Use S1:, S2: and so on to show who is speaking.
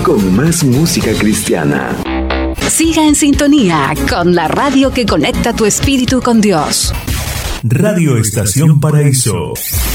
S1: con más música cristiana.
S2: Siga en sintonía con la radio que conecta tu espíritu con Dios.
S3: Radio Estación Paraíso.